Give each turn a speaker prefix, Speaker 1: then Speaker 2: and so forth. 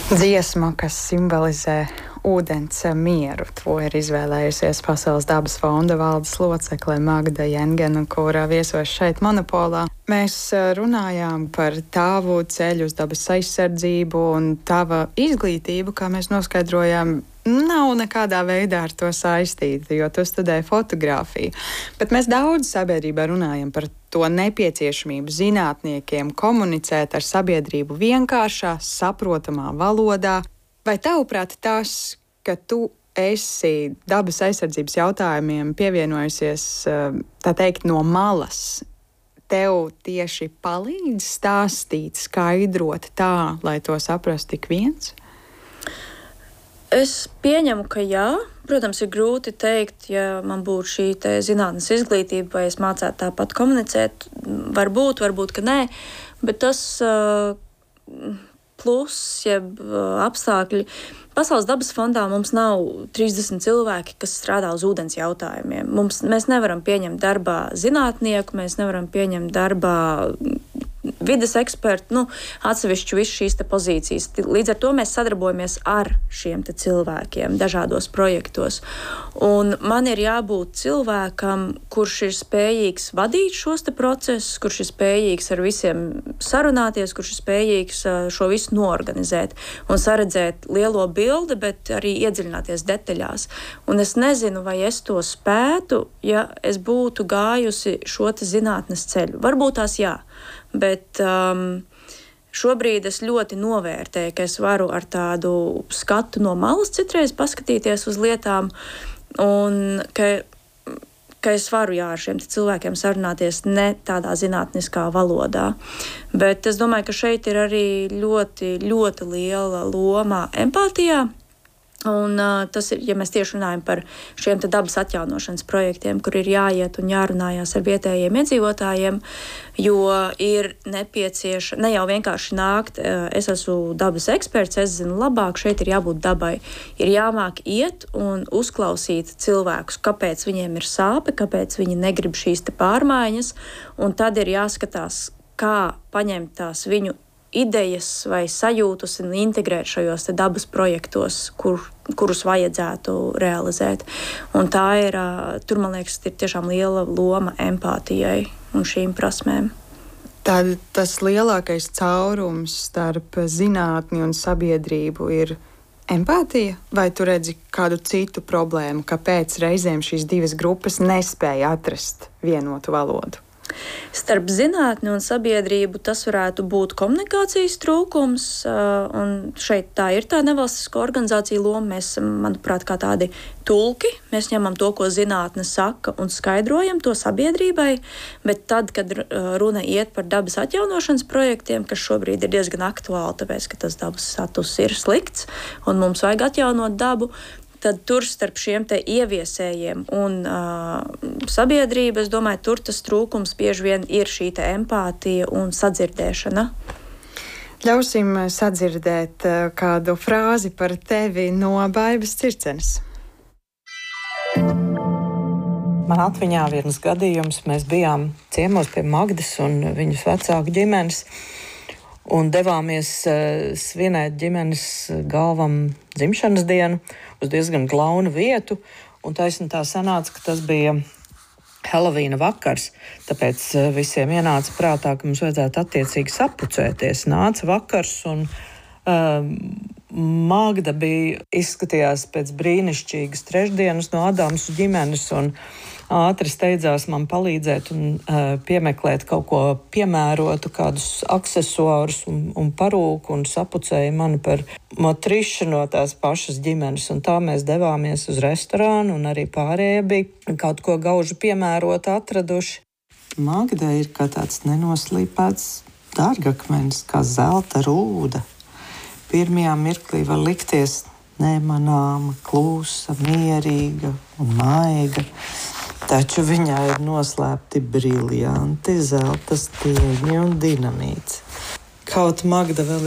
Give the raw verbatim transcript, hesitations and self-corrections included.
Speaker 1: Dziesma, kas simbolizē ūdens mieru. To ir izvēlējusies Pasaules dabas fonda valdes locekle Magda Jengena, kurā viesos šeit Monopolā. Mēs runājām par tavu ceļu uz dabas aizsardzību un tava izglītību, kā mēs noskaidrojām, nav nekādā veidā ar to saistīta, jo tu studēji fotografiju. Bet mēs daudz sabiedrībā runājam par to nepieciešamību zinātniekiem komunicēt ar sabiedrību vienkāršā, saprotamā valodā. Vai tavuprāt tas, ka tu esi dabas aizsardzības jautājumiem pievienojusies, tā teikt, no malas, tev tieši palīdz stāstīt, skaidrot tā, lai to saprastu tik viens?
Speaker 2: Es pieņemu, ka jā. Protams, ir grūti teikt, ja man būtu šī zinātnes izglītība, vai es mācētu tāpat komunicēt. Varbūt, varbūt, ka nē. Bet tas uh, plus, jeb uh, apstākļi. Pasaules dabas fondā mums nav trīsdesmit cilvēki, kas strādā uz ūdens jautājumiem. Mums, mēs nevaram pieņemt darbā zinātnieku, mēs nevaram pieņemt darbā vides eksperti, nu, atsevišķi visu šīs te pozīcijas. Līdz ar to mēs sadarbojamies ar šiem te cilvēkiem dažādos projektos. Un man ir jābūt cilvēkam, kurš ir spējīgs vadīt šos te procesus, kurš ir spējīgs ar visiem sarunāties, kurš ir spējīgs šo visu noorganizēt un saredzēt lielo bildi, bet arī iedziļināties detaļās. Un es nezinu, vai es to spētu, ja es būtu gājusi šo te zinātnes ceļu. Varbūt tās jā. Bet um, šobrīd es ļoti novērtēju, ka es varu ar tādu skatu no malas citreiz paskatīties uz lietām un ka, ka es varu jā, ar šiem cilvēkiem sarunāties ne tādā zinātniskā valodā. Bet es domāju, ka šeit ir arī ļoti, ļoti liela loma empātijā. Un, uh, tas ir, ja mēs tieši runājam par šiem te dabas atjaunošanas projektiem, kur ir jāiet un jārunājās ar vietējiem iedzīvotājiem, jo ir nepieciešams ne jau vienkārši nākt, uh, es esmu dabas eksperts, es zinu labāk, šeit ir jābūt dabai. Ir jāmāk iet un uzklausīt cilvēkus, kāpēc viņiem ir sāpe, kāpēc viņi negrib šīs te pārmaiņas, un tad ir jāskatās, kā paņemt tās viņu idejas vai sajūtas un integrēt šajos te dabas projektos, kur, kurus vajadzētu realizēt. Un tā ir, tur man liekas, ir tiešām liela loma empātijai un šīm prasmēm.
Speaker 1: Tad tas lielākais caurums starp zinātni un sabiedrību ir empātija? Vai tu redzi kādu citu problēmu, kāpēc reizēm šīs divas grupas nespēja atrast vienotu valodu?
Speaker 2: Starp zinātni un sabiedrību tas varētu būt komunikācijas trūkums, un šeit tā ir tā nevalstisko organizāciju loma. Mēs, manuprāt, kā tādi tulki, mēs ņemam to, ko zinātne saka un skaidrojam to sabiedrībai, bet tad, kad runa iet par dabas atjaunošanas projektiem, kas šobrīd ir diezgan aktuāli, tāpēc, ka tas dabas status ir slikts un mums vajag atjaunot dabu, tad tur starp šiem te ieviesējiem un uh, sabiedrību, es domāju, tur tas trūkums bieži vien ir šī te empātija un sadzirdēšana.
Speaker 1: Ļausim sadzirdēt uh, kādu frāzi par tevi no Baibas Circenes.
Speaker 3: Man atmiņā viens gadījums, mēs bijām ciemos pie Magdas un viņas vecāku ģimenes un devāmies uh, svinēt ģimenes galvam dzimšanas dienu uz diezgan glaunu vietu, un taisni tā sanāca, ka tas bija Helovīna vakars, tāpēc uh, visiem ienāca prātā, ka mums vajadzētu attiecīgi sapucēties. Nāca vakars, un uh, Magda bija, izskatījās pēc brīnišķīgas trešdienas no Adamas ģimenes, un ātri steidzās man palīdzēt un uh, piemeklēt kaut ko piemērotu, kādus aksesuārus un, un parūku, un sapucēja mani par motrišu no tās pašas ģimenes. Un tā mēs devāmies uz restorānu, un arī pārējie bija kaut ko gaužu piemērotu atraduši. Magda ir kā tāds nenoslīpēts dārgakmenis, kā zelta rūda. Pirmajā mirklī var likties nemanāma, klusa, mierīga un maiga. Taču viņā ir noslēpti briljanti, zelta stieņi un dinamīts. Kaut Magda vēl